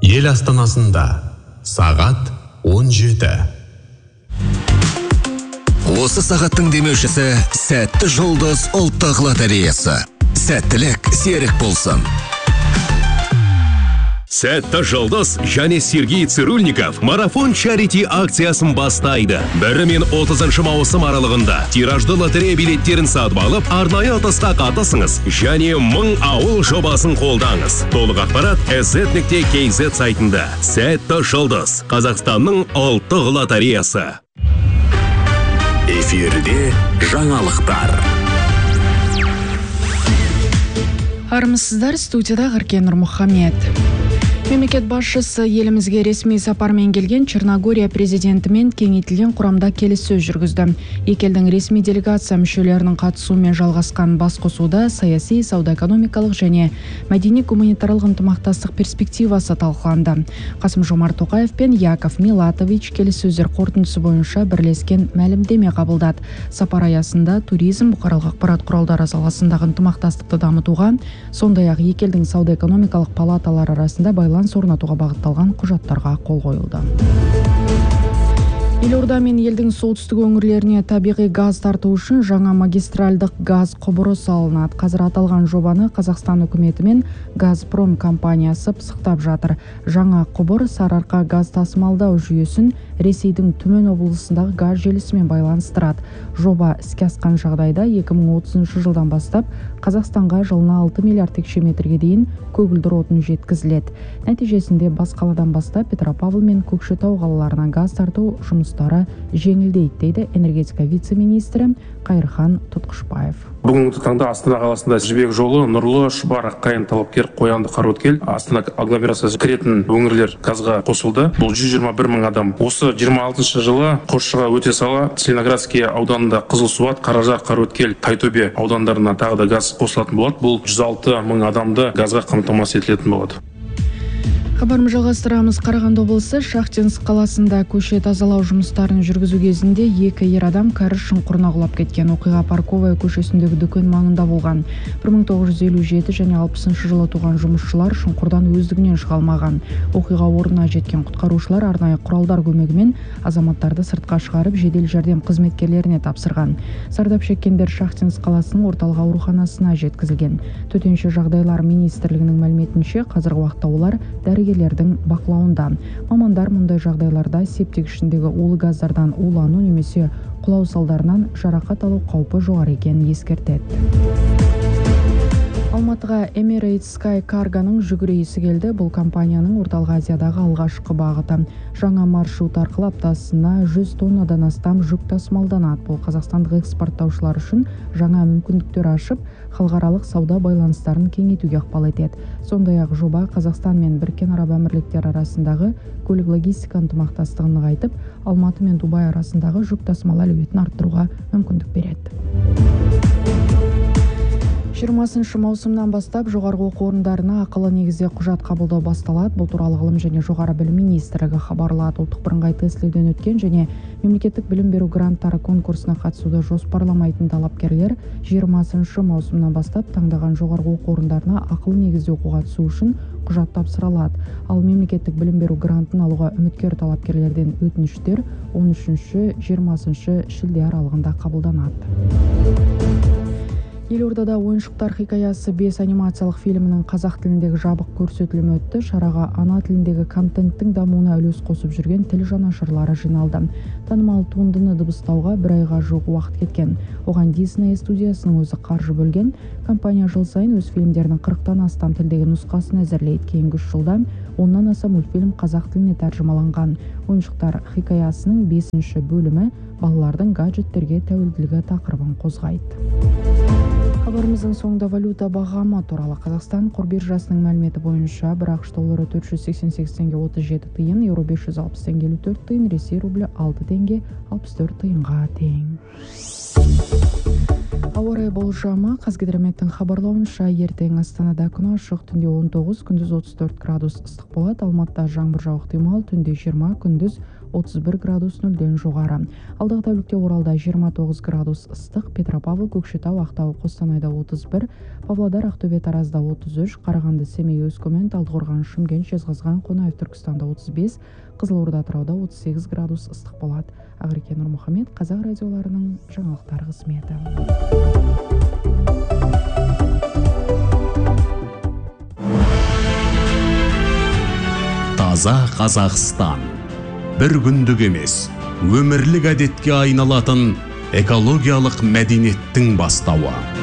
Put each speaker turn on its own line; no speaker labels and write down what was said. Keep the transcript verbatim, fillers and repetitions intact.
Ел астанасында сағат он жеті.
Осы сағаттың демеушісі Сәтті жұлдыз ұлттық лотереясы. Сәттілік серік болсын.
Сәтті жұлдыз және Сергей Цирульников марафон чарити акциясын бастайды. бірі мен отызыншы маусым аралығында тиражды лотерея билеттерін сатып алып, арнайы ұтысқа қатысыңыз және мың ауыл жобасын қолдаңыз. Толық ақпарат эс-зет нүкте кей зет сайтында. Сәтті жұлдыз, Қазақстанның ұлттық лотереясы.
Эфирде жаңалықтар.
Армысыздар, студияда Ғыркен Нұрмұхамед. Мемлекет басшысы елімізге ресми сапармен келген Черногория президентімен кеңейтілген құрамда келіссөз жүргізді. Екі елдің ресми делегация мүшелерінің қатысуымен жалғасқан басқосуда саяси, сауда-экономикалық және мәдени-гуманитарлық ынтымақтастық перспективасы талқыланды. Қасым-Жомарт Тоқаев пен Яков Милатович келіссөздер қорытындысы бойынша бірлескен мәлімдеме қабылдады. Сапар аясында туризм, бұқаралық ақпарат құралдары саласындағы ынтымақтастықты дамытуға, сондай-ақ екі елдің сауда-экономикалық палаталары арасында байланыс орнатуға бағытталған құжаттарға қол қойылды. Елорда мен елдің солтүстік өңірлеріне табиғи газ тарту үшін жаңа магистральдық газ құбыры салынады. Қазір аталған жобаны Қазақстан үкіметі мен Газпром компаниясы пысықтап жатыр. Жаңа құбыр Сарыарқа газ тасымалдау жүйесін Ресейдің Түмен облысындағы газ желісімен байланыстырады. Жоба іске асқан жағдайда екі мың отызыншы жылдан бастап Қазақстанға жылына алты миллиард текше метрге дейін көгілдір отын жеткізіледі. Нәтижесінде бас қаладан бастап Петропавл мен Көкшетау қалаларына газ тарту жұмыстары жеңілдейді, дейді энергетика вице-министрі Қайырхан Тұтқышбаев.
Бүгінгі таңда Астана қаласында Жібек жолы, Нұрлы, Шұбар, Аққайын, Талапкер, Қоянды, Қараөткел, Астана агломерациясы кіретін өңірлер газға қосылды. Бұл жүз жиырма бір мың адам. Осы жиырма алтыншы жылы Қосшыға өте сала Целиноградский ауданында Қызылсуат, Қаражар, Қараөткел, Тайтөбе аудандарына тағы да газ қосылатын болады. Бұл жүз алты мың адамды газға қамтамасыз етілетін болады.
Хабарымызды жалғастырамыз. Қарағанды облысы Шахтинск қаласында көше тазалау жұмыстарын жүргізу кезінде екі ер адам кәріз шұңқырына құлап кеткен. Оқиға Парковая көшесіндегі дүкен маңында болған. бір мың тоғыз жүз елу жеті және алпысыншы жылы туған жұмысшылар шұңқырдан өздігінен шыға алмаған. Оқиға орнына жеткен құтқарушылар арнайы құралдар көмегімен азаматтарды сыртқа шығарып, жедел жәрдем қызметкерлеріне тапсырған. Зардап шеккендер Шахтинск қаласының орталық ауруханасына жеткізілген. Төтенше жағдайлар министрлігінің мәліметінше, қазіргі уақытта олар дәрігерлердің бақылауында. Мамандар мұндай жағдайларда септик ішіндегі улы газдардан улану немесе құлау салдарынан жарақат алу қаупі жоғары екенін ескертеді. Алматыға Emirates Sky Cargoның жүк рейсі келді. Бұл компанияның орталық Азиядағы алғашқы бағыты. Жаңа маршрут арқылы аптасына жүз тоннадан астам жүк тасымалданады. Бұл қазақстандық экспорттаушылар үшін жаңа мүмкіндіктер ашып, халықаралық сауда байланыстарын кеңейтуге ықпал етеді. Сондай-ақ жоба Қазақстан мен Біріккен Араб Әмірліктері арасындағы көлік логистика ынтымақтастығын нығайтып, Алматы мен Дубай арасындағы жүк тасымалы әлеуетін арттыруға мүмкіндік береді. жиырмасыншы маусымнан бастап жоғарғы оқу орындарына ақылы негізде құжат қабылдау басталады. Бұл туралы ғылым және жоғары білім министрлігі хабарлады. Ұлттық бірыңғай тестілеуден өткен және мемлекеттік білім беру гранттары конкурсына қатысуды жоспарламайтын талапкерлер жиырмасыншы маусымнан бастап таңдаған жоғарғы оқу орындарына ақылы негізде оқуға түсу үшін құжат тапсыра алады. Ал мемлекеттік білім беру грантын алуға үміткер талапкерлерден өтініштер он үшінші жиырмасыншы шілде аралығында қабылданады. Елордада ойыншықтар хикаясы бес анимациялық фильмінің қазақ тіліндегі жабық көрсетілімі өтті. Шараға ана тіліндегі контенттің дамуына үлес қосып жүрген тіл жанашырлары жиналды. Танымал туындыны дыбыстауға бір айға жуық уақыт кеткен. Оған Disney студиясының өзі қаржы бөлген. Компания жыл сайын өз фильмдерінің қырықтан астам тілдегі нұсқасын әзірлейді. Кейінгі үш жылда оннан аса мультфильм қазақ тіліне тәржімаланған. Ойыншықтар хикаясының бесінші бөлімі балалардың гаджеттерге тәуелділігі тақырыбын қозғайды. Хабарымыздың соңында валюта бағамы туралы. Қазақстан қор биржасының мәліметі бойынша бір ақш доллары төрт жүз сексен сегіз теңге отыз жеті тиын, еуро бес жүз алпыс теңге елу төрт тиын, Ресей рублі алты теңге алпыс төрт тиынға тең. Ауа райы болжамы. Қазгидрометтің хабарлауынша ертең Астанада күн ашық, түнде он тоғыз, күндіз отыз төрт градус ыстық болады. Алматыда жаңбыр жауып ықтимал, түнде жиырма, күндіз отыз бір градус нөлден жоғары. Алдағы тәулікте Оралда жиырма тоғыз градус ыстық, Петропавл, Көкшетау, Ақтау, Қостанайда отыз бір, Павлодар, Ақтөбе, Таразда отыз үш, Қарағанды, Семей, Өскемен, Талдықорған, Шымкент, Жезқазған, Қонаев, Түркістанда отыз бес, Қызылорда, Атырауда отыз сегіз градус ыстық болады. Ақерке Нұрмұхамед, Қазақ радиоларының жаңалықтар қызметі.
Таза Қазақстан. Бір күндік емес, өмірлік әдетке айналатын экологиялық мәдениеттің бастауы.